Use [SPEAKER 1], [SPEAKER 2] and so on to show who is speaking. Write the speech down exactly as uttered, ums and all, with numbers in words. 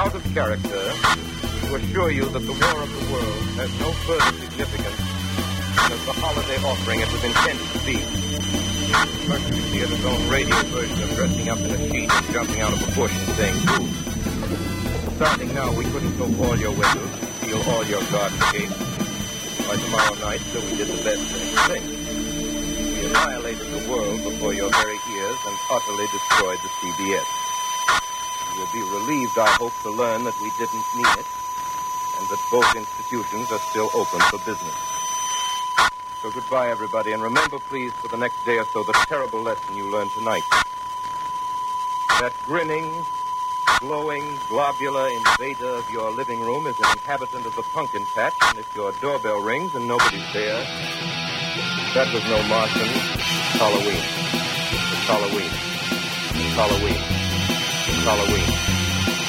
[SPEAKER 1] out of character to assure you that the War of the World has no further significance than as the holiday offering it was intended to be. Mercury Theater's own radio version of dressing up in a sheet and jumping out of a bush and saying boo. Starting now, we couldn't soak all your windows, seal all your garden gates. By tomorrow night, so we did the best thing. We annihilated the world before your very ears and utterly destroyed the C B S. You will be relieved, I hope, to learn that we didn't mean it, and that both institutions are still open for business. So goodbye, everybody, and remember, please, for the next day or so, the terrible lesson you learned tonight. That grinning, glowing, globular invader of your living room is an inhabitant of the pumpkin patch, and if your doorbell rings and nobody's there, that was no Martian. It's Halloween. It's Halloween. It's Halloween. It's Halloween.